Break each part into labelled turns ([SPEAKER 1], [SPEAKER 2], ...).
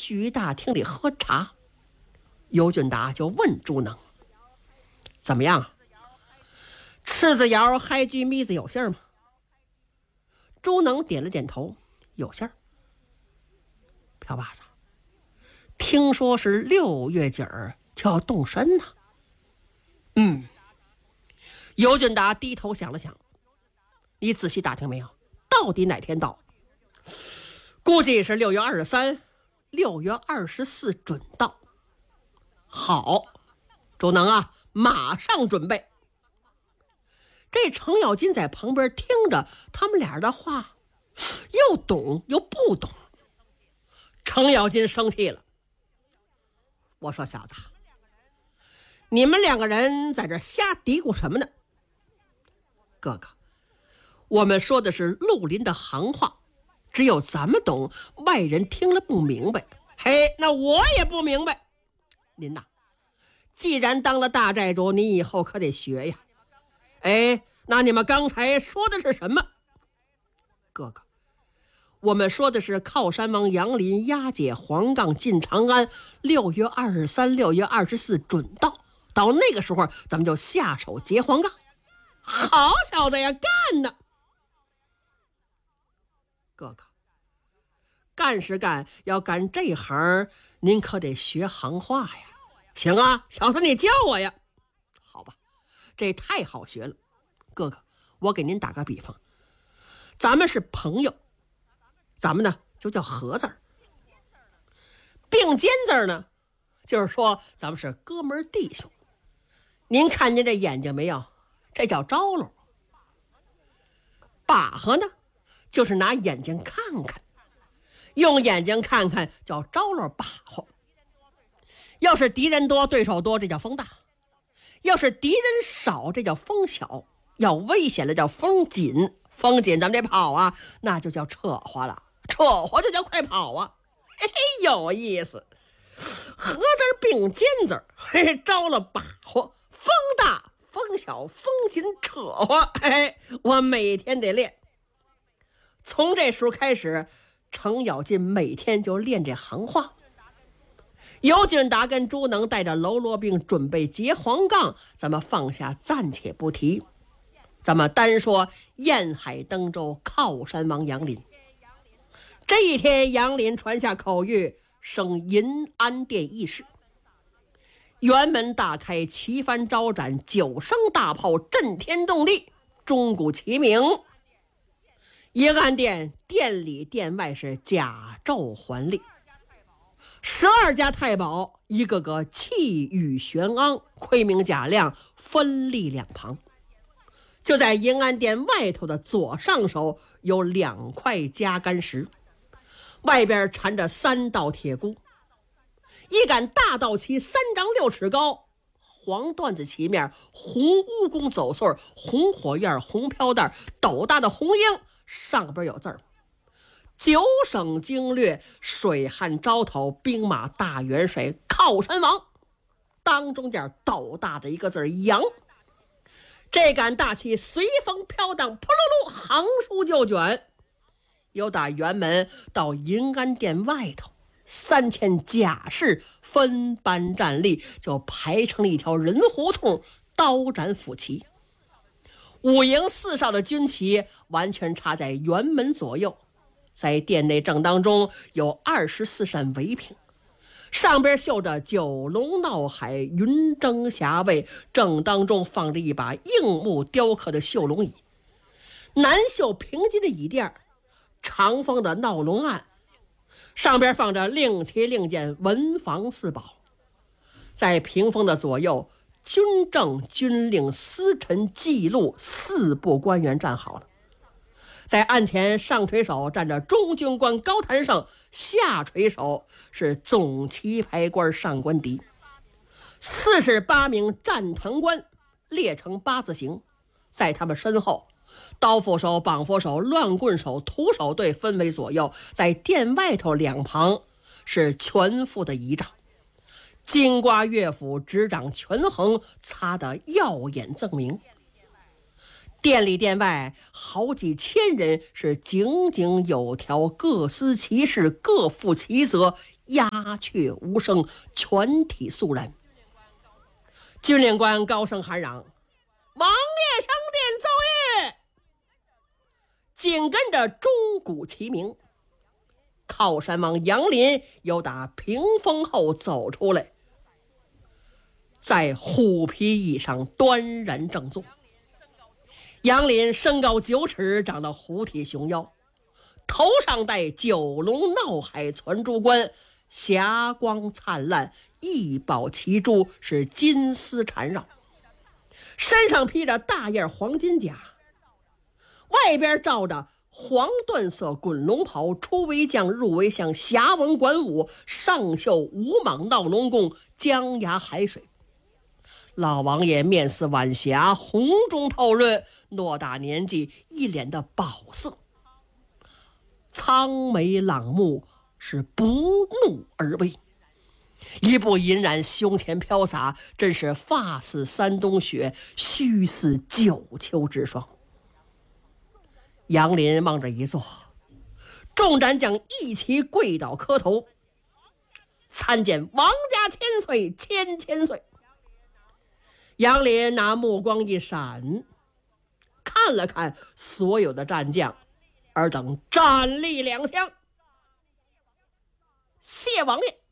[SPEAKER 1] 徐大厅里喝茶。尤俊达就问朱能：“怎么样？赤子窑嗨居咪子有信儿吗？”朱能点了点头：“有信儿。”朴把子，听说是6月底儿就要动身呢。尤俊达低头想了想：“你仔细打听没有？到底哪天到？”估计是6月23、6月24准到。好，朱能啊，马上准备。这程咬金在旁边听着他们俩的话，又懂又不懂。程咬金生气了，我说：“小子，你们2个人在这瞎嘀咕什么呢？”哥哥，我们说的是绿林的行话，只有咱们懂，外人听了不明白。嘿，那我也不明白。您呐，既然当了大寨主，你以后可得学呀。那你们刚才说的是什么？哥哥，我们说的是靠山王杨林押解黄杠进长安，6月23、6月24准到，到那个时候咱们就下手劫黄杠。好小子呀，干呢！哥哥，干是干，要干这行，您可得学行话呀。行啊，小子你教我呀。好吧，这太好学了。哥哥，我给您打个比方，咱们是朋友，咱们呢就叫合字儿；并肩字儿呢，就是说咱们是哥们弟兄。您看见这眼睛没有？这叫招搂。把和呢，就是拿眼睛看看，用眼睛看看叫招搂把和。要是敌人多对手多，这叫风大；要是敌人少，这叫风小；要危险了叫风紧，风紧咱们得跑啊，那就叫扯花了，扯花就叫快跑啊。嘿嘿，有意思。合字并肩字，嘿嘿，招了把和，风大风小风紧扯花，嘿，我每天得练。从这时候开始，程咬金每天就练这行话。尤俊达跟朱能带着喽啰兵准备劫黄杠，咱们放下暂且不提，咱们单说沿海登州靠山王杨林。这一天，杨林传下口谕，升银安殿议事。辕门大开，旗幡招展，9声大炮震天动地，钟鼓齐鸣。银安殿殿里殿外是甲胄环立，12家太保一个个气宇轩昂，盔明甲亮，分立两旁。就在银安殿外头的左上手有2块夹杆石，外边缠着3道铁箍，一杆大道旗3丈6尺高，黄缎子旗面，红蜈蚣走穗，红火焰，红飘带，斗大的红缨，上边有字儿：9省经略，水旱招讨，兵马大元帅，靠山王。当中间斗大的一个字杨。这杆大旗随风飘荡，扑噜噜横竖就卷，由打辕门到银安殿外头，3000甲士分班站立，就排成了一条人胡同，刀斩斧齐。5营4哨的军旗完全插在辕门左右，在殿内正当中有24扇围屏，上边绣着九龙闹海，云蒸霞蔚，正当中放着一把硬木雕刻的绣龙椅，南绣平金的椅垫，长方的闹龙案，上边放着令旗令箭，文房4宝。在屏风的左右，军政军令司臣记录4部官员站好了。在案前，上垂手站着中军官高谭胜，下垂手是总旗牌官上官迪。48名站堂官列成8字形，在他们身后，刀斧手、绑斧手、乱棍手、徒手队分为左右，在殿外头2旁是全副的仪仗，金瓜乐府执掌权衡，擦得耀眼锃明。殿里殿外好几千人是井井有条，各司其事，各负其责， 鸦雀无声，全体肃然。军令官高声喊嚷：“王爷升殿奏乐！”紧跟着钟鼓齐鸣，靠山王杨林由打屏风后走出来，在虎皮椅上端然正坐。杨林身高9尺，长得虎体熊腰，头上戴九龙闹海攒珠冠，霞光灿烂，一宝齐珠，是金丝缠绕。身上披着大叶黄金甲，外边罩着黄缎色滚龙袍，出为将入为相，霞纹管舞，上绣五蟒闹龙宫，江崖海水。老王爷面似晚霞，红中透润，偌大年纪，一脸的宝色，苍眉朗目，是不怒而威。一步银髯胸前飘洒，真是发似山东雪，须似九秋之霜。杨林往这一坐，众斩将一齐跪倒磕头，参见王家千岁，千岁。杨林拿目光一闪，看了看所有的战将，尔等站立两相，谢王爷。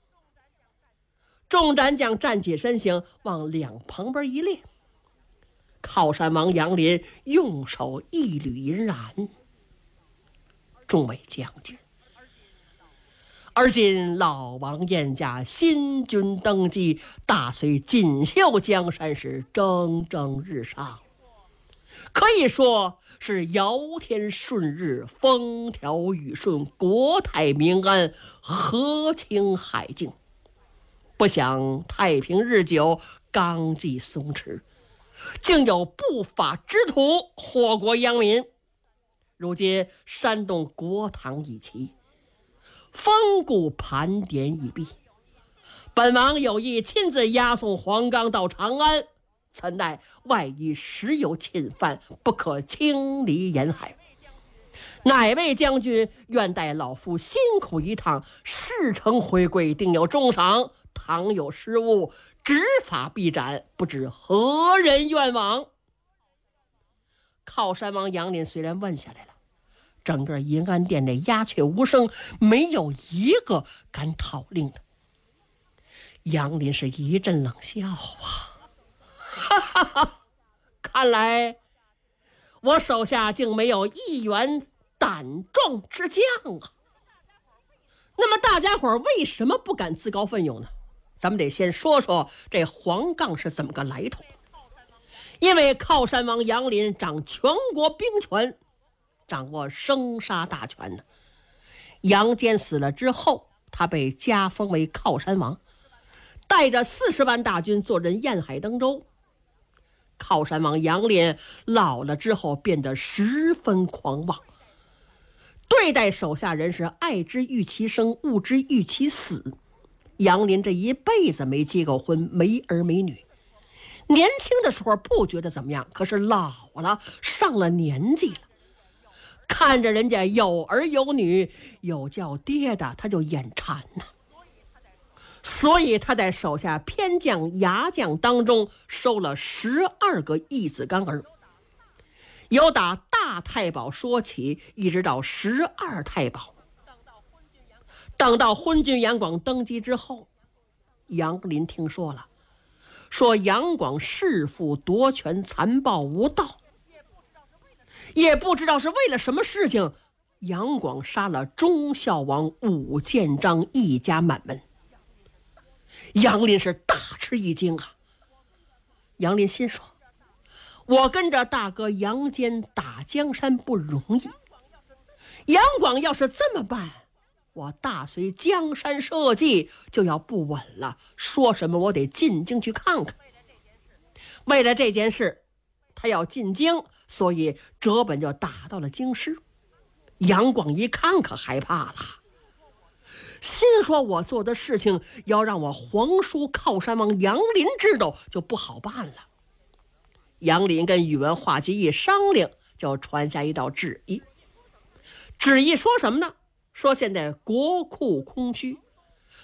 [SPEAKER 1] 众战将站起身形，往两旁边一列。靠山王杨林用手一捋银髯：“众位将军，而今老王燕家新君登基，大隋锦绣江山是蒸蒸日上，可以说是尧天顺日，风调雨顺，国泰民安，河清海静。不想太平日久，纲纪松弛，竟有不法之徒祸国殃民。如今煽动国堂一旗，风骨盘点已毕，本王有意亲自押送黄冈到长安，怎奈外夷时有侵犯，不可轻离沿海。哪位将军愿带老夫辛苦一趟，事成回归，定有重赏。倘有失误，执法必斩，不知何人愿往？靠山王杨林虽然问下来了，整个银安殿内鸦雀无声，没有一个敢讨令的。杨林是一阵冷笑啊，哈哈哈！看来我手下竟没有一员胆壮之将啊。那么大家伙为什么不敢自告奋勇呢？咱们得先说说这黄冈是怎么个来头。因为靠山王杨林掌全国兵权，掌握生杀大权呢。杨坚死了之后，他被加封为靠山王，带着40万大军坐镇沿海登州。靠山王杨林老了之后变得十分狂妄，对待手下人是爱之欲其生，恶之欲其死。杨林这一辈子没结过婚，没儿没女，年轻的时候不觉得怎么样，可是老了，上了年纪了，看着人家有儿有女，有叫爹的，他就眼馋呐。所以他在手下偏将牙将当中收了12个义子干儿，由打大太保说起，一直到12太保。等到昏君杨广登基之后，杨林听说了，说杨广弑父夺权，残暴无道，也不知道是为了什么事情，杨广杀了忠孝王武建章一家满门。杨林是大吃一惊啊！杨林心说，我跟着大哥杨坚打江山不容易，杨广要是这么办，我大隋江山社稷就要不稳了，说什么我得进京去看看。为了这件事，他要进京，所以折本就打到了京师。杨广一看可害怕了，心说我做的事情要让我皇叔靠山王杨林知道，就不好办了。杨林跟宇文化及一商量，就传下一道旨意。旨意说什么呢？说现在国库空虚，